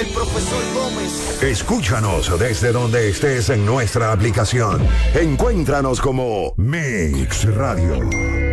el profesor Gómez. Escúchanos desde donde estés en nuestra aplicación. Encuéntranos como Mix Radio.